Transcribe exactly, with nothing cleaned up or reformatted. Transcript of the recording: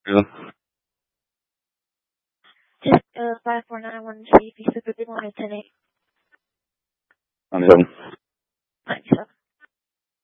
Yeah. Just uh, five four nine one C, if you said one ten eight. ninety-seven.